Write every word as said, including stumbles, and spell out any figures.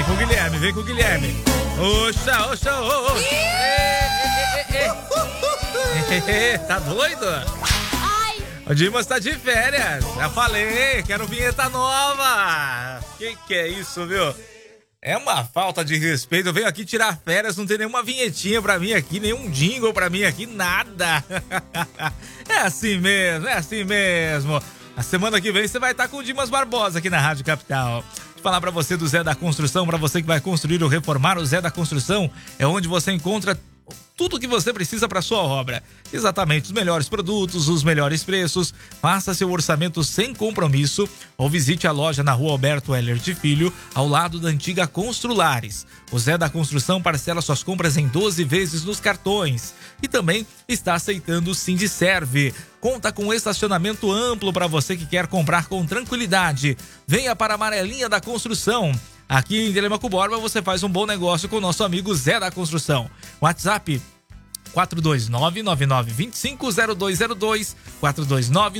com o Guilherme, vem com o Guilherme. Oxa, oxa, ô, ô. Tá doido? Ai. O Dimas tá de férias. Já falei, quero vinheta nova. Que que é isso, viu? É uma falta de respeito. Eu venho aqui tirar férias, não tem nenhuma vinhetinha pra mim aqui, nenhum jingle pra mim aqui, nada. É assim mesmo, é assim mesmo. A semana que vem você vai estar com o Dimas Barbosa aqui na Rádio Capital. Vou falar pra você do Zé da Construção, pra você que vai construir ou reformar, o Zé da Construção é onde você encontra tudo o que você precisa para sua obra. Exatamente, os melhores produtos, os melhores preços. Faça seu orçamento sem compromisso ou visite a loja na Rua Alberto Heller de Filho, ao lado da antiga Construlares. O Zé da Construção parcela suas compras em doze vezes nos cartões e também está aceitando o Sindiserve. Conta com estacionamento amplo para você que quer comprar com tranquilidade. Venha para a Amarelinha da Construção. Aqui em Telemaco Borba você faz um bom negócio com o nosso amigo Zé da Construção. WhatsApp quatro dois nove, nove nove dois cinco, zero dois zero dois, quatro dois nove